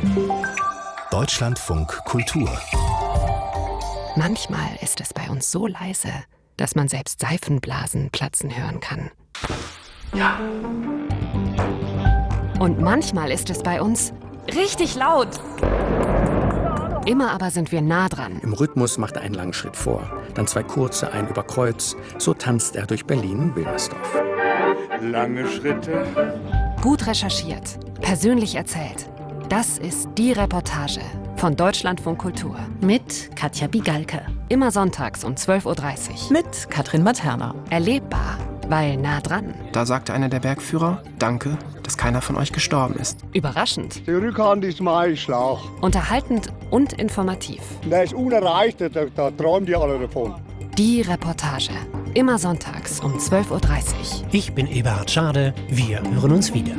Deutschlandfunk Kultur. Manchmal ist es bei uns so leise, dass man selbst Seifenblasen platzen hören kann. Ja. Und manchmal ist es bei uns richtig laut. Immer aber sind wir nah dran. Im Rhythmus macht er einen langen Schritt vor, dann 2 kurze, einen über Kreuz. So tanzt er durch Berlin-Wilmersdorf. Lange Schritte. Gut recherchiert, persönlich erzählt. Das ist die Reportage von Deutschlandfunk Kultur. Mit Katja Bigalke. Immer sonntags um 12.30 Uhr. Mit Katrin Materna. Erlebbar, weil nah dran. Da sagte einer der Bergführer, danke, dass keiner von euch gestorben ist. Überraschend. Die Rückhand ist mein Schlauch. Unterhaltend und informativ. Der ist unerreicht, da träumen die alle davon. Die Reportage. Immer sonntags um 12.30 Uhr. Ich bin Eberhard Schade. Wir hören uns wieder.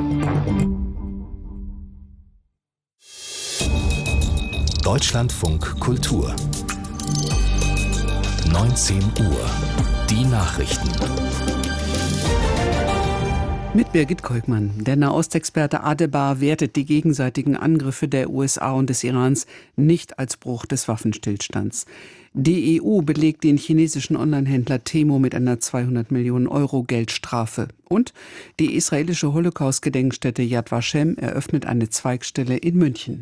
Deutschlandfunk Kultur. 19 Uhr. Die Nachrichten. Mit Birgit Kolkmann. Der Nahostexperte Adebar wertet die gegenseitigen Angriffe der USA und des Irans nicht als Bruch des Waffenstillstands. Die EU belegt den chinesischen Onlinehändler Temu mit einer 200 Millionen Euro Geldstrafe. Und die israelische Holocaust-Gedenkstätte Yad Vashem eröffnet eine Zweigstelle in München.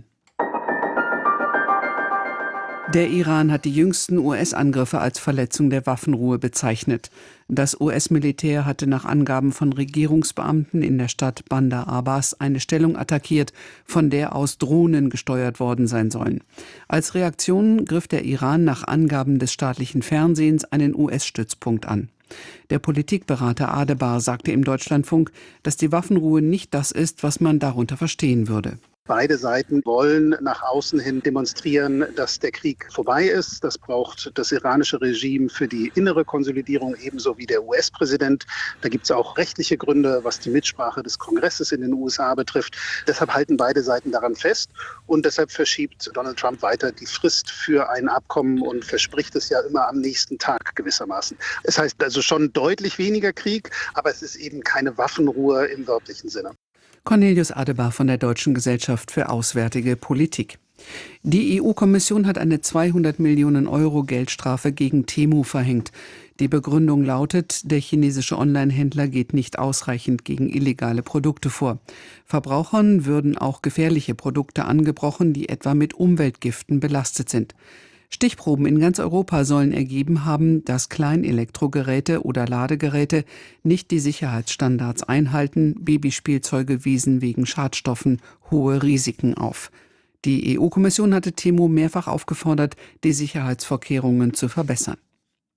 Der Iran hat die jüngsten US-Angriffe als Verletzung der Waffenruhe bezeichnet. Das US-Militär hatte nach Angaben von Regierungsbeamten in der Stadt Bandar Abbas eine Stellung attackiert, von der aus Drohnen gesteuert worden sein sollen. Als Reaktion griff der Iran nach Angaben des staatlichen Fernsehens einen US-Stützpunkt an. Der Politikberater Adebar sagte im Deutschlandfunk, dass die Waffenruhe nicht das ist, was man darunter verstehen würde. Beide Seiten wollen nach außen hin demonstrieren, dass der Krieg vorbei ist. Das braucht das iranische Regime für die innere Konsolidierung ebenso wie der US-Präsident. Da gibt es auch rechtliche Gründe, was die Mitsprache des Kongresses in den USA betrifft. Deshalb halten beide Seiten daran fest und deshalb verschiebt Donald Trump weiter die Frist für ein Abkommen und verspricht es ja immer am nächsten Tag gewissermaßen. Es heißt also schon deutlich weniger Krieg, aber es ist eben keine Waffenruhe im wörtlichen Sinne. Cornelius Adebar von der Deutschen Gesellschaft für Auswärtige Politik. Die EU-Kommission hat eine 200 Millionen Euro Geldstrafe gegen Temu verhängt. Die Begründung lautet, der chinesische Onlinehändler geht nicht ausreichend gegen illegale Produkte vor. Verbrauchern würden auch gefährliche Produkte angebrochen, die etwa mit Umweltgiften belastet sind. Stichproben in ganz Europa sollen ergeben haben, dass Kleinelektrogeräte oder Ladegeräte nicht die Sicherheitsstandards einhalten. Babyspielzeuge wiesen wegen Schadstoffen hohe Risiken auf. Die EU-Kommission hatte Temu mehrfach aufgefordert, die Sicherheitsvorkehrungen zu verbessern.